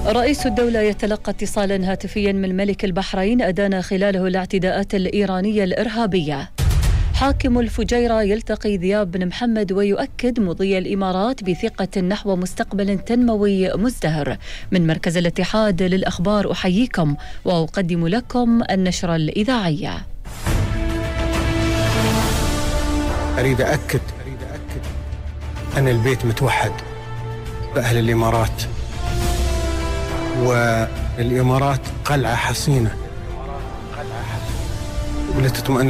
رئيس الدولة يتلقى اتصالا هاتفيا من ملك البحرين أدان خلاله الاعتداءات الإيرانية الإرهابية. حاكم الفجيرة يلتقي ذياب بن محمد ويؤكد مضي الإمارات بثقة نحو مستقبل تنموي مزدهر. من مركز الاتحاد للأخبار أحييكم وأقدم لكم النشرة الإذاعية. أريد أكد أن البيت متوحد بأهل الإمارات، والإمارات قلعة حصينة ولتطمئن